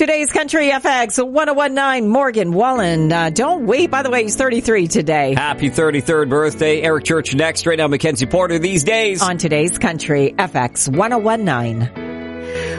Today's Country FX 1019, Morgan Wallen. Don't wait. By the way, he's 33 today. Happy 33rd birthday. Eric Church next. Right now, Mackenzie Porter these days. On today's Country FX 1019.